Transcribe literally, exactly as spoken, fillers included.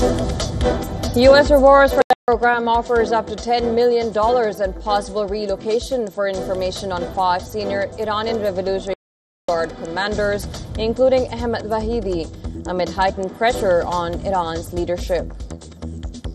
U S rewards for the program offers up to ten million dollars and possible relocation for information on five senior Iranian Revolutionary Guard commanders, including Ahmed Vahidi, amid heightened pressure on Iran's leadership.